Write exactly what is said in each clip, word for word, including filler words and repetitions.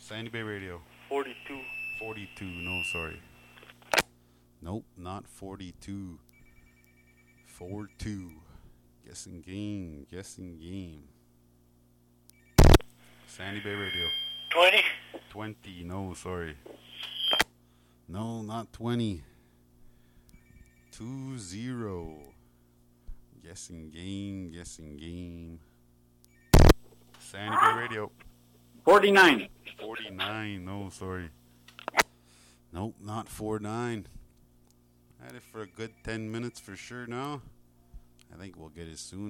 Sandy Bay Radio. forty-two. forty-two. No, sorry. Nope, not forty-two. four two. Guessing game. Guessing game. Sandy Bay Radio. twenty. twenty. No, sorry. No, not twenty. two zero. Guessing game. Guessing game. Sandy Bay Radio. forty-nine. forty-nine. No, sorry. Nope, not four nine. Had it for a good ten minutes for sure now. I think we'll get it soon.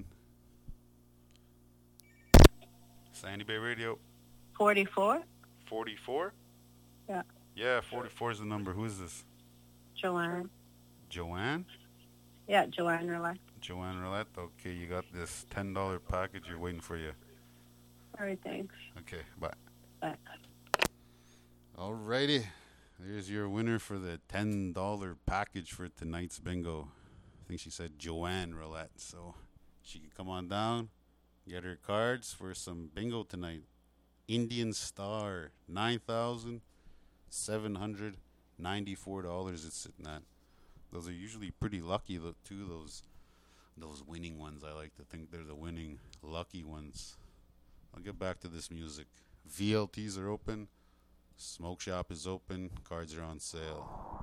Sandy Bay Radio. forty-four? forty-four? Yeah. Yeah, forty-four is the number. Who is this? Joanne. Joanne? Yeah, Joanne Roulette. Joanne Roulette. Okay, you got this ten dollar package. You're waiting for you. All right, thanks. Okay, bye. Bye. Alrighty. There's your winner for the ten dollar package for tonight's bingo. I think she said Joanne Roulette. So she can come on down, get her cards for some bingo tonight. Indian Star, nine thousand seven hundred ninety-four dollars it's sitting at. Those are usually pretty lucky, too, those those winning ones. I like to think they're the winning, lucky ones. I'll get back to this music. V L Ts are open. Smoke shop is open. Cards are on sale.